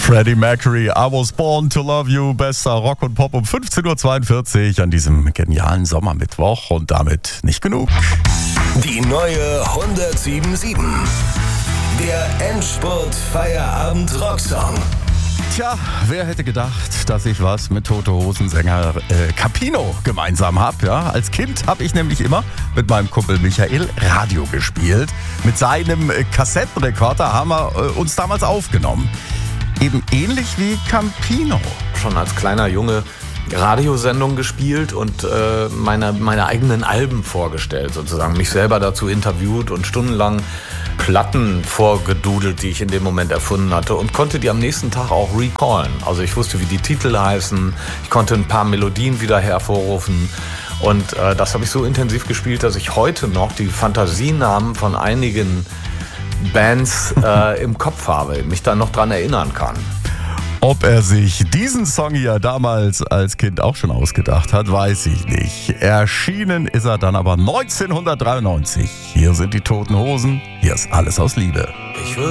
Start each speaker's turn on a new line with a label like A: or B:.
A: Freddie Mercury, I Was Born to Love You, bester Rock und Pop um 15.42 Uhr an diesem genialen Sommermittwoch und damit nicht genug.
B: Die neue 107.7. Der Endspurt-Feierabend-Rocksong.
A: Tja, wer hätte gedacht, dass ich was mit Tote Hosen-Sänger Capino gemeinsam habe? Ja? Als Kind habe ich nämlich immer mit meinem Kumpel Michael Radio gespielt. Mit seinem Kassettenrekorder haben wir uns damals aufgenommen. Eben ähnlich wie Campino.
C: Schon als kleiner Junge Radiosendungen gespielt und meine eigenen Alben vorgestellt, sozusagen. Mich selber dazu interviewt und stundenlang Platten vorgedudelt, die ich in dem Moment erfunden hatte und konnte die am nächsten Tag auch recallen. Also ich wusste, wie die Titel heißen, ich konnte ein paar Melodien wieder hervorrufen und das habe ich so intensiv gespielt, dass ich heute noch die Fantasienamen von einigen Bands im Kopf habe, mich da noch dran erinnern kann.
A: Ob er sich diesen Song hier damals als Kind auch schon ausgedacht hat, weiß ich nicht. Erschienen ist er dann aber 1993. Hier sind die Toten Hosen, hier ist Alles aus Liebe.